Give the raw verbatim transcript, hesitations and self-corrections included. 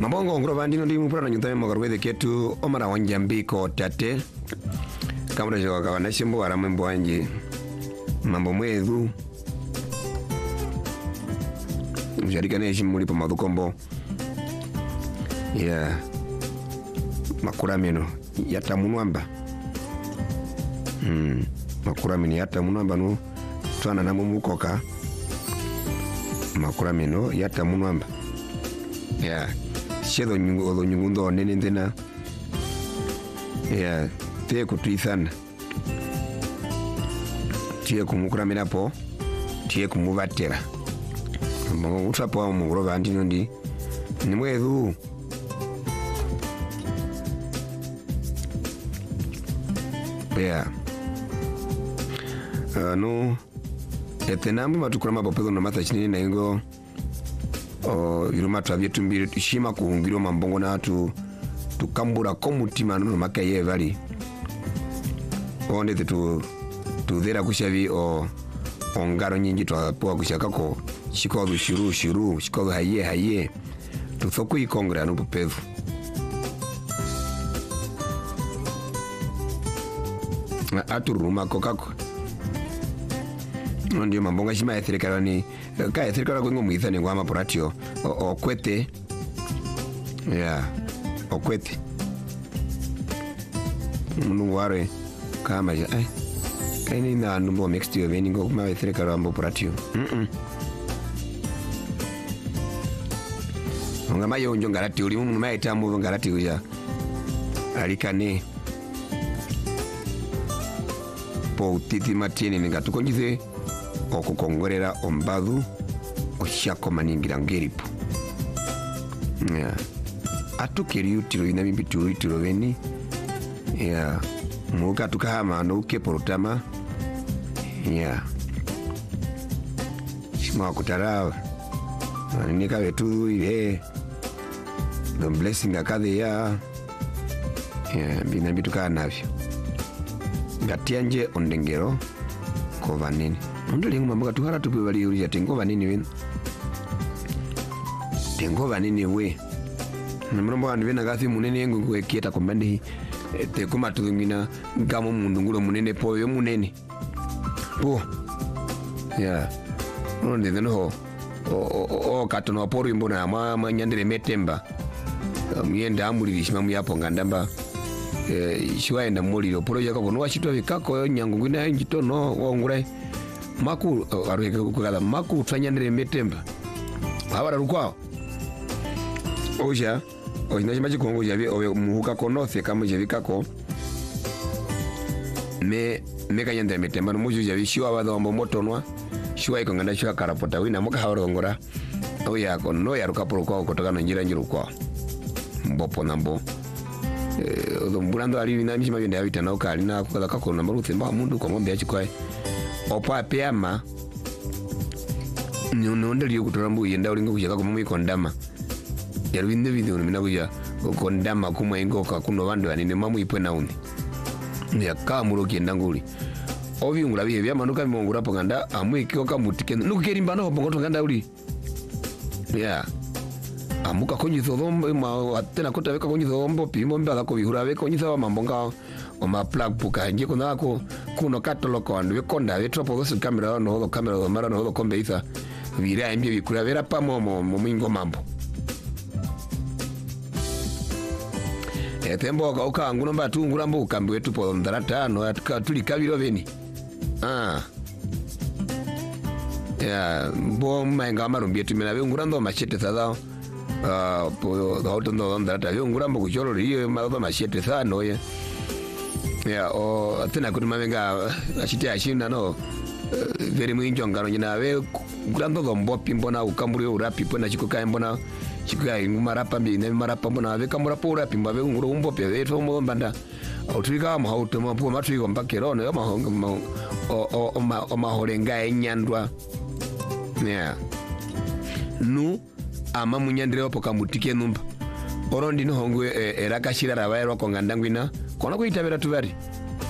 Mabongo ngro bandi no ndimu prana nyuntame magarwede ketu omara wanjambiko tate kamra jo ka na shimbo ara mwembo wanje mambo mwezu mjarika ne shimuli pa madukombo ya makura meno yata munwamba hmm makura meno yata munwamba no twana na mumukoka makura meno yata munwamba ya shedo nyungu odo nyungu ndo nene ndena ya te kutuithana tie kumukura minapo tie kumuvatera mbongo utsapo mu groba ndino ndi ni mwezu ya ano etenambu matukura mabopezo na matha chinini na ingo o iruma travyetu mbiri tushima kuhungiro mambongo na tu tukambura komutima no makaye vali onde tu tudhera kushavi o ongaro nyingi twapoa kushakako shikodu shiru shiru shikodu haye haye tuthoku ikongra no popevu aturuma kokako ndio mambonga shima ethirikara ni ka ethirikara kwengo muithane ngwa maporatio okwete ya okwete mungu ware kama ya ai kaini na numbo next year veni ngo kuma ethirikara ambo poratio mhm ngama yo njongarati uli mu maita mu ngarati uya alikane po titi matini ngatukonjize okukongorera ombadu oshako maningira ngeripo ya atukeri utiro ina mbitu utiro veni ya muka tukahama no ke porotama ya shima kutara nika vetu ile the blessing akade ya ya bina bitu kanavyo ngatianje ondengero ko vanini ndo lingu mambo tuhara tupe bali uri tengo vanini wena tengo vanini we namrombo andu vena gathi munene yengu kweketa kombandi te kuma tulungina ngamo mundu ngulo munene po yo munene po ya onde deno o o katono aporo imbona ama manyandire metemba muyenda amuli bishimamu yapo ngandamba eh shwaenda muliro poro yakako no wachitwa vikako nyangu ngina njitono wongure maku arweke kukala maku twanyandire metemba habara rukwao oja oina chimachi kongo javi owe muhuka konothe kama javi kako me me kanyandire metemba no muju javi shiwa wadho ambo motonwa shiwa iko nganda shiwa karapota wina muka habara ngora oya kono ya ruka poro kwao kutoka na njira njiru kwao mbopo nambo eh odo mbulando ali na mishima byende abita na ukali na kukala kako na maruthe mba mundu kwa ngombe yachikwae opa peama nyono ndiyo kutorambu yenda ulinga kujaka kuma ikondama yarwinde video mina kuja kondama kuma ingoka kuno bandu anine mamu ipwe naundi ya kamuro kienda nguli obi ngula biye bya manuka mongura panganda amu ikioka mutike nukerimba no bongo tonganda uli ya amuka konyizo dombo ma atena kota beka konyizo dombo pimo mbala ko bihura beka konyizo wa mambonga o ma plug puka nje kuna ko kuno katolo ko andu bekonda betropo go kamera no ho kamera do mara no ho kombe isa vira embye bikura vera pa momo momingo mambo e tembo ka oka nguno mbatu ngurambo ukambi wetu po ndarata no atka tuli kabiro veni ah ya bo manga marumbi etu mena be ngurando machete sadao ah po auto ndo ndarata yo ngurambo kuchoro riyo maodo machete sano ye ya o tena kutuma menga ashite ashinda no very mwinjo ngaro nyina we ngurando dombo pimbona ukamburi urapi pona chikuka mbona chikuka ngumarapa mbi ne marapa mbona we kamura pora pimba we nguro umbo pe we to mo mbanda autrika ma auto mo po matwiko mbakero no ma o o ma o ma horenga enyandwa ya nu ama munyandire opo kamutike numba orondi no hongwe erakashira rabaye roko ngandangwina kona kuitabera tubari